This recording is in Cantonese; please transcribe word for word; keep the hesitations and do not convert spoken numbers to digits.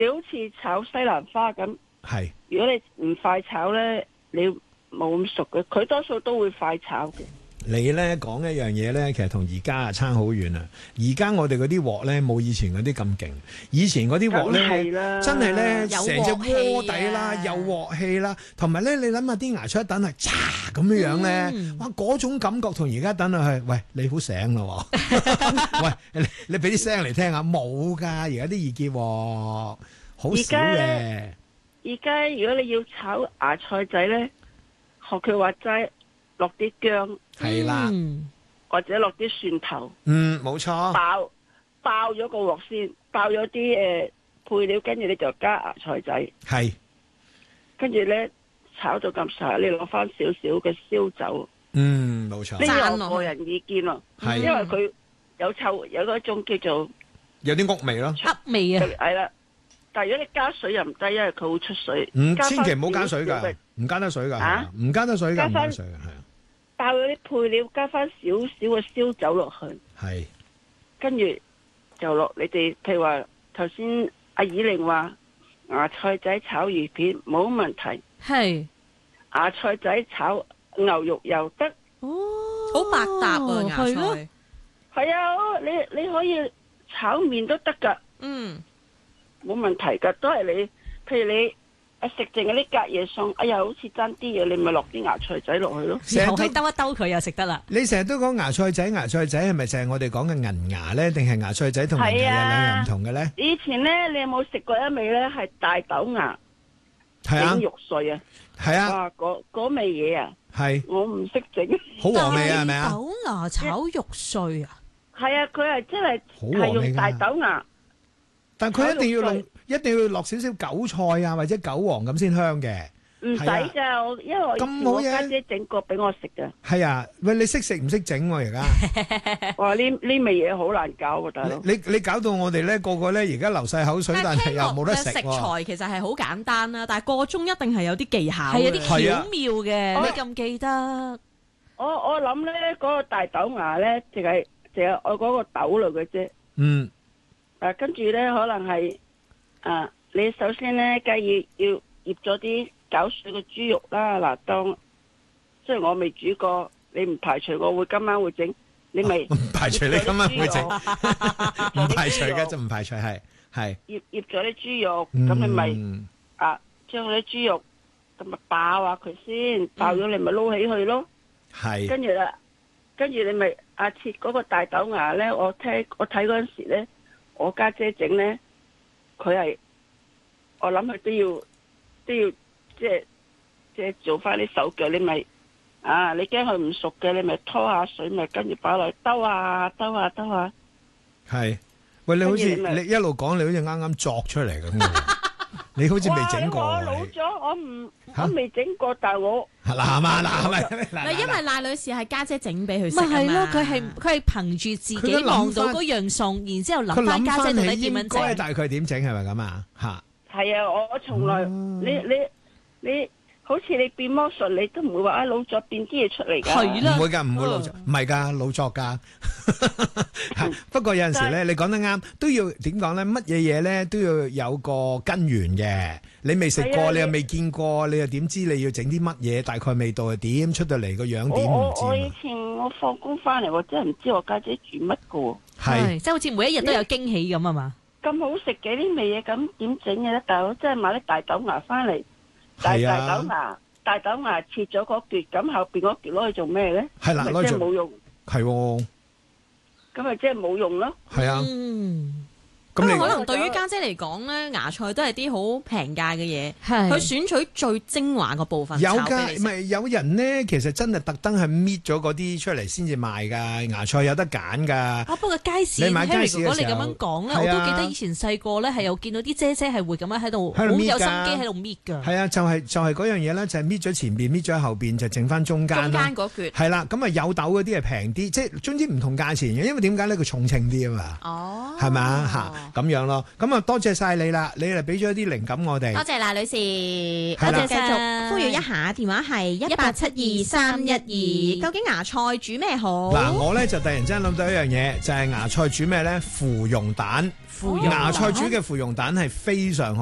你好似炒西蘭花咁， 係如果你唔快炒咧，你冇咁熟嘅，佢多數都會快炒嘅。 你咧講一樣嘢咧，其實同而家啊差好遠啊！而家我哋嗰啲鑊咧冇以前嗰啲咁勁，以前嗰啲鑊咧真係咧成隻鍋底啦，有鑊氣啦，同埋咧你諗下啲芽菜一等係嚓咁樣樣咧，嗯、哇嗰種感覺同而家等落去，喂你好醒咯，喂你你俾啲聲嚟聽下，冇㗎，而家啲意見好少嘅。 而家如果你要炒芽菜仔咧，學佢話齋。落啲薑係啦， 或者落啲蒜頭， 嗯，冇錯， 爆爆咗個鑊先，爆咗啲誒配料，跟住你就加芽菜仔， 係， 跟住咧炒到咁晒，你攞翻少少嘅燒酒， 嗯，冇錯， 呢個我個人意見咯， 係， 因為佢有臭，有嗰種叫做有啲屋味咯， 噏味啊， 係啦。但係如果你加水又唔得，因為佢會出水。 嗯，千祈唔好加水㗎，唔加得水㗎，啊，唔加得水㗎，加翻水㗎，係啊。 爆嗰啲配料，加翻少少嘅燒酒落去， 係， 跟住就落你哋，譬如話頭先阿以玲話芽菜仔炒魚片冇問題， 係芽菜仔炒牛肉又得， 哦，好百搭啊芽菜， 係啊，你你可以炒麵都得噶， 嗯， 冇問題噶，都係你，譬如你。食剩嗰啲隔夜餸，哎呀，好似爭啲嘢，你咪落啲芽菜仔落去咯。 然後係兜一兜佢又食得啦。 你成日都講芽菜仔，芽菜仔係咪就係我哋講嘅銀芽咧？定係芽菜仔同銀芽有兩樣唔同嘅咧？ 以前咧，你有冇食過一味咧？係大豆芽整肉碎啊！ 係啊！ 哇，嗰嗰味嘢啊！ 係我唔識整， 好和味啊？係咪啊？ 大豆芽炒肉碎啊！ 係啊，佢係真係係用大豆芽， 但佢一定要用。一定要落少少韭菜啊，或者韭黃咁先香嘅。 唔使噶，我因為我以前我家姐整過俾我食噶。 係啊，喂，你識食唔識整喎而家？ 哇，呢呢味嘢好難搞啊，大佬。 你你搞到我哋咧個個咧而家流晒口水，但係又冇得食。 食材其實係好簡單啦，但係個中一定係有啲技巧，係有啲巧妙嘅。你咁記得？ 我我諗咧，嗰個大豆芽咧，淨係淨係我嗰個豆類嘅啫。 嗯。 誒，跟住咧，可能係。啊！你首先咧，梗係要要醃咗啲攪水嘅豬肉啦。嗱，當雖然我未煮過，你唔排除我會今晚會整，你咪唔排除你今晚會整，唔排除嘅就唔排除係係醃醃咗啲豬肉，咁你咪啊將啲豬肉咁咪爆下佢先，爆咗你咪撈起去咯。係跟住啦，跟住你咪啊切嗰個大豆芽咧。我聽我睇嗰陣時咧，我家姐整咧。佢係，我諗佢都要都要即係即係做翻啲手腳，你咪啊！你驚佢唔熟嘅，你咪拖下水，咪跟住擺落去兜下兜下兜下。係， 喂，你好似你一路講，你好似啱啱作出嚟咁嘅，你好似未整過。 我老咗，我唔我未整過，但係我嗱嘛嗱咪， 唔係因為賴女士係家姐整俾佢食啊嘛。咪係咯，佢係佢係憑住自己望到嗰樣餸，然之後諗翻家姐到底點樣整。 應該大概點整係咪咁啊？嚇！ 係啊，我我從來你你你。好似你變魔術，你都唔會話啊老作變啲嘢出嚟噶， 唔會噶，唔會老作，唔係噶老作噶。不過有陣時咧，你講得啱，都要點講咧？乜嘢嘢咧都要有個根源嘅。你未食過，你又未見過，你又點知你要整啲乜嘢？大概味道係點？出到嚟個樣點唔知。 我我以前我放工翻嚟，我真係唔知我家姐煮乜噶。 係即係好似每一日都有驚喜咁啊嘛。 咁好食嘅啲味嘢，咁點整嘅咧？大佬真係買啲大豆芽翻嚟。大大豆芽，大豆芽切咗嗰橛，咁後邊嗰橛攞去做咩咧？ 係啦，攞去做冇用。 係喎， 咁咪即係冇用咯。 係啊。 嗯。咁可能對於家姐嚟講咧，芽菜都係啲好平價嘅嘢，佢選取最精華個部分炒俾你食。 有㗎，唔係有人咧，其實真係特登係搣咗嗰啲出嚟先至賣㗎。芽菜有得揀㗎。啊， 不過街市， 你買街市嘅時候， 如果你咁樣講咧，我都記得以前細個咧係有見到啲姐姐係會咁樣喺度好有心機喺度搣㗎。係啊，就係就係嗰樣嘢咧，就係搣咗前邊，搣咗後邊，就剩翻中間。 中間嗰橛。係啦，咁啊有豆嗰啲係平啲，即係總之唔同價錢嘅，因為點解咧？佢重稱啲啊嘛。哦。係咪啊？嚇！ 咁樣咯。咁啊，多謝晒你啦，你嚟俾咗一啲靈感我哋。 多謝賴女士， 多謝繼續呼籲一下，電話係一八七二三一二。究竟芽菜煮咩好？ 嗱，我咧就突然之間諗到一樣嘢，就係芽菜煮咩咧？芙蓉蛋，芽菜煮嘅芙蓉蛋係非常好。